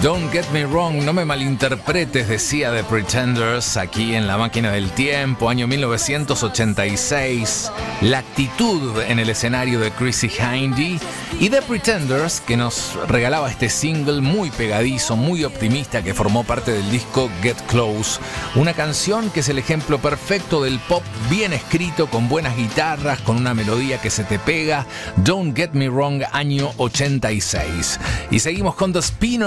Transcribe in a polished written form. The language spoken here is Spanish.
Don't get me wrong, no me malinterpretes, decía The Pretenders aquí en La Máquina del Tiempo, año 1986. La actitud en el escenario de Chrissie Hynde y The Pretenders, que nos regalaba este single muy pegadizo, muy optimista, que formó parte del disco Get Close. Una canción que es el ejemplo perfecto del pop bien escrito, con buenas guitarras, con una melodía que se te pega. Don't Get Me Wrong, año 86. Y seguimos con The Spinners.